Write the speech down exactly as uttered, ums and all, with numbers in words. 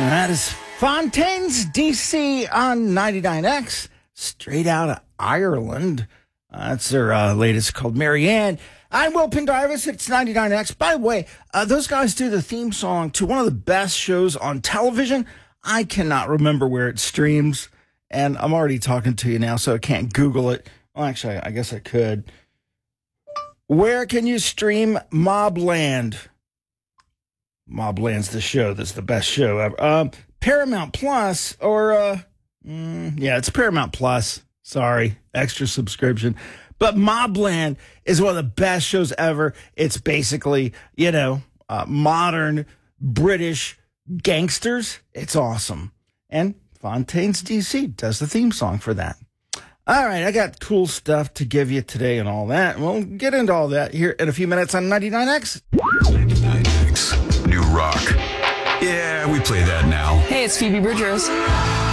That is Fontaines D C on ninety-nine X, straight out of Ireland. Uh, that's their uh, latest, called Marianne. I'm Will Pendarvis. It's ninety-nine X. By the way, uh, those guys do the theme song to one of the best shows on television. I cannot remember where it streams, and I'm already talking to you now, so I can't Google it. Well, actually, I guess I could. Where can you stream Mobland? Mobland's the show that's the best show ever. Um, Paramount Plus, or, uh, mm, yeah, it's Paramount Plus. Sorry, extra subscription. But Mobland is one of the best shows ever. It's basically, you know, uh, modern British gangsters. It's awesome. And Fontaines D C does the theme song for that. All right, I got cool stuff to give you today and all that. We'll get into all that here in a few minutes on ninety-nine X. ninety-nine X, New Rock. Yeah, we play that now. Hey, it's Phoebe Bridgers.